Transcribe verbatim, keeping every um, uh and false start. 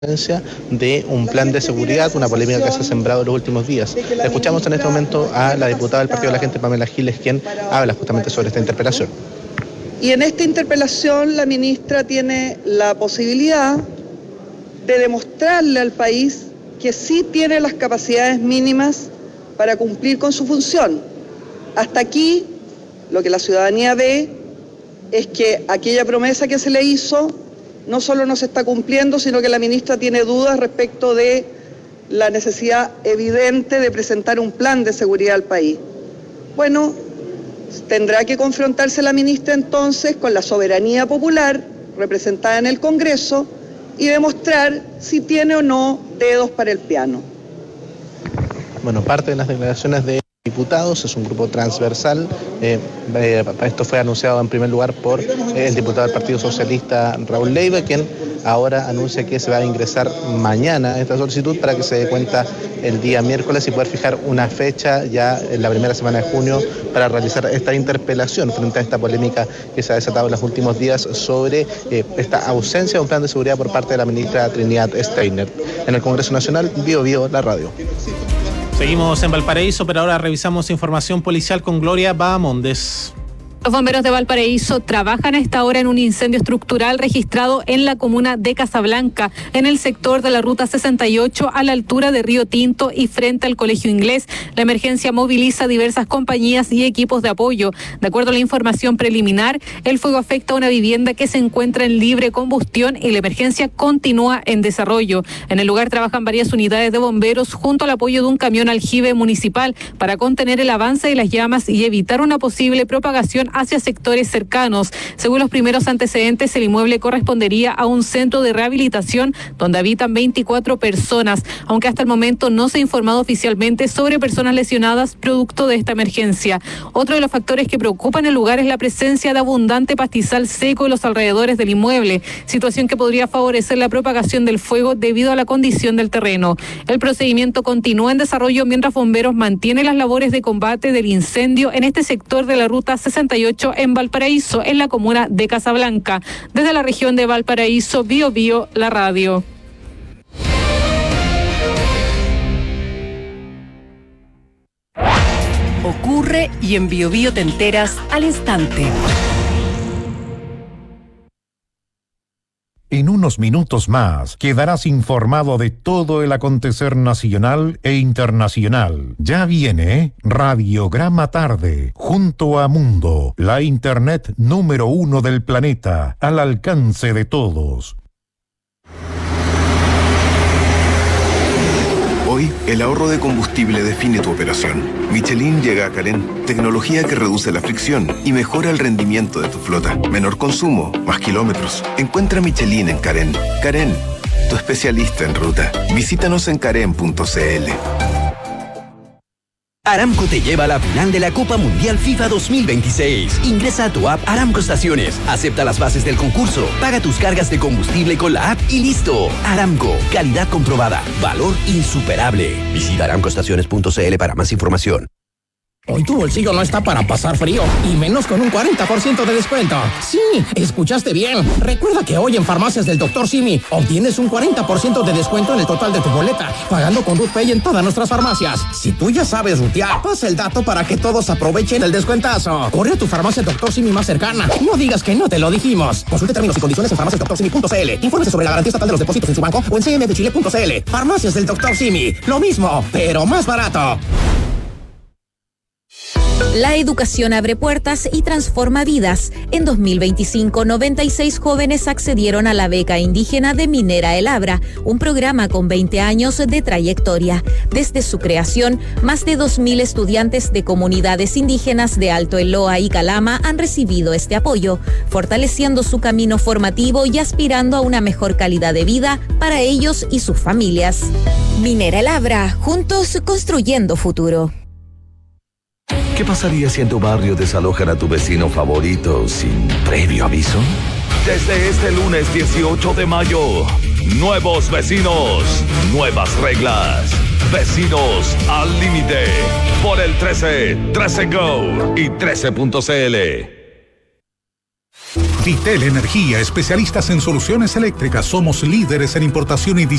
de un plan de seguridad, una polémica que se ha sembrado en los últimos días. Escuchamos en este momento a la diputada del Partido de la Gente, Pamela Giles, quien habla justamente sobre esta interpelación. Y en esta interpelación la ministra tiene la posibilidad de demostrarle al país que sí tiene las capacidades mínimas para cumplir con su función. Hasta aquí lo que la ciudadanía ve es que aquella promesa que se le hizo no solo no se está cumpliendo, sino que la ministra tiene dudas respecto de la necesidad evidente de presentar un plan de seguridad al país. Bueno, tendrá que confrontarse la ministra entonces con la soberanía popular representada en el Congreso y demostrar si tiene o no dedos para el piano. Bueno, parte de las declaraciones de diputados, es un grupo transversal, eh, eh, esto fue anunciado en primer lugar por eh, el diputado del Partido Socialista Raúl Leiva, quien ahora anuncia que se va a ingresar mañana esta solicitud para que se dé cuenta el día miércoles y poder fijar una fecha ya en la primera semana de junio para realizar esta interpelación frente a esta polémica que se ha desatado en los últimos días sobre eh, esta ausencia de un plan de seguridad por parte de la ministra Trinidad Steiner. En el Congreso Nacional, Bio Bio, la radio. Seguimos en Valparaíso, pero ahora revisamos información policial con Gloria Bahamondes. Los bomberos de Valparaíso trabajan a esta hora en un incendio estructural registrado en la comuna de Casablanca, en el sector de la ruta sesenta y ocho, a la altura de Río Tinto y frente al Colegio Inglés. La emergencia moviliza diversas compañías y equipos de apoyo. De acuerdo a la información preliminar, el fuego afecta a una vivienda que se encuentra en libre combustión y la emergencia continúa en desarrollo. En el lugar trabajan varias unidades de bomberos junto al apoyo de un camión aljibe municipal para contener el avance de las llamas y evitar una posible propagación hacia sectores cercanos. Según los primeros antecedentes, el inmueble correspondería a un centro de rehabilitación donde habitan veinticuatro personas, aunque hasta el momento no se ha informado oficialmente sobre personas lesionadas producto de esta emergencia. Otro de los factores que preocupan el lugar es la presencia de abundante pastizal seco en los alrededores del inmueble, situación que podría favorecer la propagación del fuego debido a la condición del terreno. El procedimiento continúa en desarrollo mientras bomberos mantienen las labores de combate del incendio en este sector de la ruta sesenta y ocho en Valparaíso, en la comuna de Casablanca. Desde la región de Valparaíso, Bio Bio, la radio. Ocurre y en Bio Bio te enteras al instante. En unos minutos más quedarás informado de todo el acontecer nacional e internacional. Ya viene Radiograma Tarde, junto a Mundo, la internet número uno del planeta, al alcance de todos. Hoy, el ahorro de combustible define tu operación. Michelin llega a Carén, tecnología que reduce la fricción y mejora el rendimiento de tu flota. Menor consumo, más kilómetros. Encuentra Michelin en Carén. Carén, tu especialista en ruta. Visítanos en carén punto c l. Aramco te lleva a la final de la Copa Mundial FIFA dos mil veintiséis. Ingresa a tu app Aramco Estaciones, acepta las bases del concurso, paga tus cargas de combustible con la app y listo. Aramco, calidad comprobada, valor insuperable. Visita aramco estaciones punto c l para más información. Hoy tu bolsillo no está para pasar frío, y menos con un cuarenta por ciento de descuento. Sí, escuchaste bien. Recuerda que hoy en Farmacias del doctor Simi obtienes un cuarenta por ciento de descuento en el total de tu boleta, pagando con RutPay en todas nuestras farmacias. Si tú ya sabes rutear, pasa el dato para que todos aprovechen el descuentazo. Corre a tu farmacia doctor Simi más cercana. No digas que no te lo dijimos. Consulte términos y condiciones en farmacias doctor simi punto c l. Infórmese sobre la garantía estatal de los depósitos en su banco o en c m f chile punto c l. Farmacias del doctor Simi. Lo mismo, pero más barato. La educación abre puertas y transforma vidas. En dos mil veinticinco, noventa y seis jóvenes accedieron a la beca indígena de Minera El Abra, un programa con veinte años de trayectoria. Desde su creación, más de dos mil estudiantes de comunidades indígenas de Alto Eloa y Calama han recibido este apoyo, fortaleciendo su camino formativo y aspirando a una mejor calidad de vida para ellos y sus familias. Minera El Abra, juntos construyendo futuro. ¿Qué pasaría si en tu barrio desalojan a tu vecino favorito sin previo aviso? Desde este lunes dieciocho de mayo, nuevos vecinos, nuevas reglas. Vecinos al límite. Por el trece, trece Go y trece punto c l. Vitel Energía, especialistas en soluciones eléctricas. Somos líderes en importación y